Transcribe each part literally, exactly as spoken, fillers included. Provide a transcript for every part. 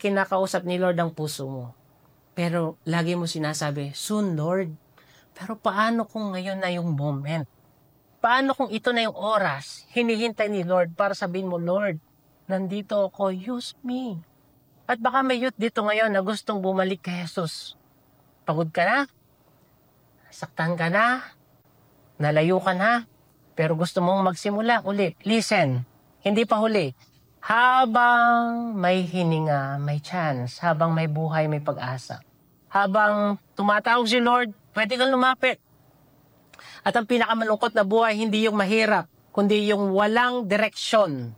kinakausap ni Lord ang puso mo. Pero lagi mo sinasabi, soon Lord. Pero paano kung ngayon na yung moment? Paano kung ito na yung oras, hinihintay ni Lord para sabihin mo, Lord, nandito ako, use me. At baka may youth dito ngayon na gustong bumalik kay Jesus. Pagod ka na, saktan ka na, nalayo ka na, pero gusto mong magsimula ulit. Listen, hindi pa huli. Habang may hininga, may chance. Habang may buhay, may pag-asa. Habang tumatawag si Lord, pwede kang lumapit. At ang pinakamalungkot na buhay, hindi yung mahirap, kundi yung walang direksyon.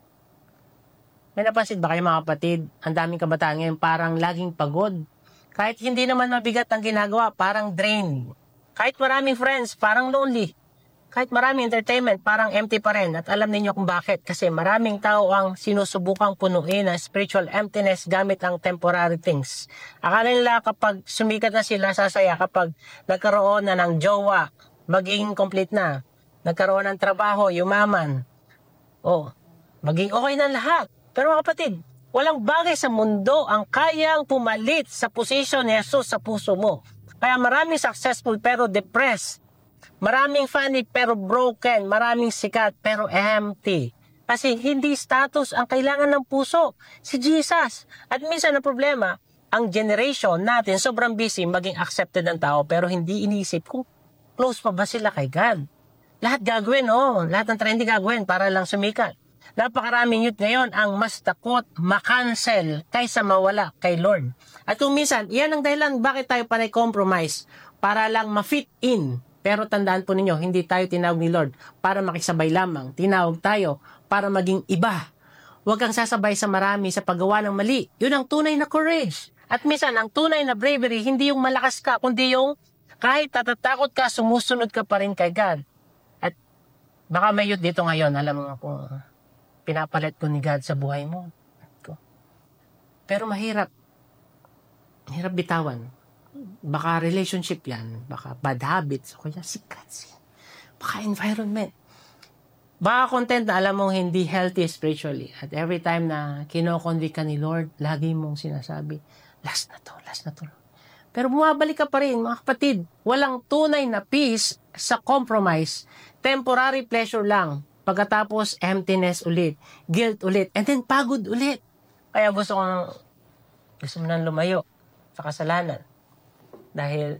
May napansin ba kayo mga kapatid? Ang daming kabataan ngayon parang laging pagod. Kahit hindi naman mabigat ang ginagawa, parang drain. Kahit maraming friends, parang lonely. Kahit maraming entertainment, parang empty pa rin. At alam niyo kung bakit. Kasi maraming tao ang sinusubukang punuin ng spiritual emptiness gamit ang temporary things. Akala nila kapag sumikat na sila, sasaya kapag nagkaroon na ng jowa, maging complete na. Nagkaroon ng trabaho, yumaman. Oh, maging okay na lahat. Pero mga kapatid, walang bagay sa mundo ang kayang pumalit sa posisyon ni Jesus sa puso mo. Kaya maraming successful pero depressed. Maraming funny pero broken. Maraming sikat pero empty. Kasi hindi status ang kailangan ng puso. Si Jesus. At minsan ang problema, ang generation natin sobrang busy maging accepted ng tao pero hindi iniisip kung close pa ba sila kay God. Lahat gagawin, oh. Lahat ng trendy gagawin para lang sumikat. Napakaraming youth ngayon ang mas takot makancel kaysa mawala kay Lord. At kung minsan, yan ang dahilan bakit tayo panay compromise para lang ma-fit in. Pero tandaan po ninyo, hindi tayo tinawag ni Lord para makisabay lamang. Tinawag tayo para maging iba. Huwag kang sasabay sa marami sa paggawa ng mali. Yun ang tunay na courage. At minsan, ang tunay na bravery, hindi yung malakas ka, kundi yung kahit tatatakot ka, sumusunod ka pa rin kay God. At baka may youth dito ngayon, alam mo kung pinapalit ko ni God sa buhay mo. Pero mahirap. Mahirap bitawan. Baka relationship yan, baka bad habits, o kaya sikat, baka environment. Baka content na alam mong hindi healthy spiritually. At every time na kinokonvict ka ni Lord, lagi mong sinasabi, last na to, last na to. Pero bumabalik ka pa rin, mga kapatid. Walang tunay na peace sa compromise. Temporary pleasure lang. Pagkatapos, emptiness ulit, guilt ulit, and then pagod ulit. Kaya gusto ko gusto mo nang lumayo sa kasalanan. Dahil,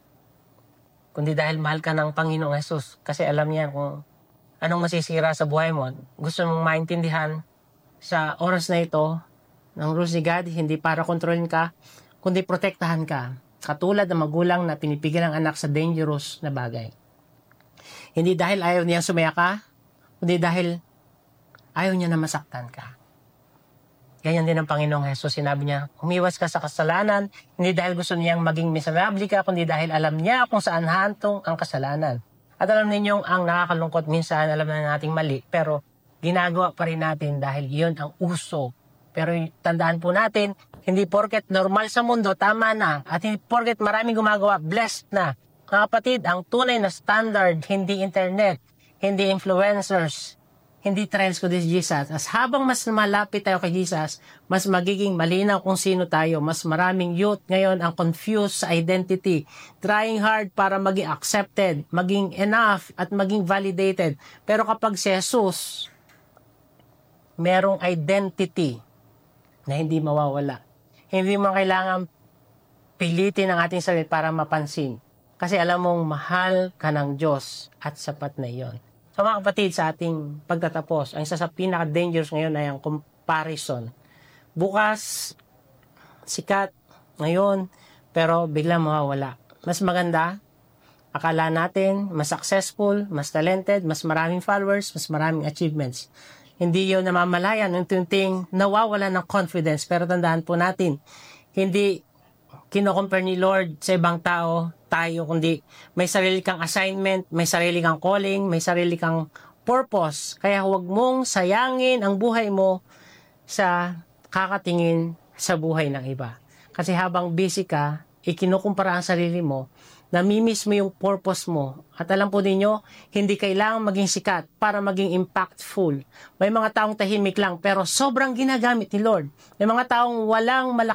kundi dahil mahal ka ng Panginoong Jesus. Kasi alam niya kung anong masisira sa buhay mo. Gusto mong maintindihan sa oras na ito, ng rules ni God, hindi para kontrolin ka, kundi protektahan ka. Katulad ng magulang na pinipigil ang anak sa dangerous na bagay. Hindi dahil ayaw niyang sumaya ka, kundi dahil ayaw niya na masaktan ka. Ganyan din ang Panginoong Jesus. Sinabi niya, umiwas ka sa kasalanan, hindi dahil gusto niyang maging miserable ka, kundi dahil alam niya kung saan hantong ang kasalanan. At alam ninyong ang nakakalungkot minsan, alam na nating mali, pero ginagawa pa rin natin dahil iyon ang uso. Pero tandaan po natin, hindi porket normal sa mundo, tama na. At hindi porket maraming gumagawa, blessed na. Mga kapatid, ang tunay na standard, hindi internet, hindi influencers, hindi trends ko this Jesus. As habang mas malapit tayo kay Jesus, mas magiging malinaw kung sino tayo. Mas maraming youth ngayon ang confused sa identity. Trying hard para maging accepted, maging enough, at maging validated. Pero kapag si Jesus, merong identity na hindi mawawala. Hindi mo kailangan pilitin ang ating sarili para mapansin. Kasi alam mong mahal ka ng Diyos at sapat na iyon. So mga kapatid, sa ating pagtatapos, ang isa sa pinaka-dangerous ngayon ay ang comparison. Bukas, sikat, ngayon, pero biglang mawawala. Mas maganda, akala natin, mas successful, mas talented, mas maraming followers, mas maraming achievements. Hindi yun namamalayan, unti-unting nawawala ng confidence. Pero tandaan po natin, hindi kino-compare ni Lord sa ibang tao, tayo, kundi may sarili kang assignment, may sarili kang calling, may sarili kang purpose. Kaya huwag mong sayangin ang buhay mo sa kakatingin sa buhay ng iba. Kasi habang busy ka, ikinukumpara ang sarili mo, namimiss mo yung purpose mo. At alam po ninyo, hindi kailangang maging sikat para maging impactful. May mga taong tahimik lang pero sobrang ginagamit ni Lord. May mga taong walang malakas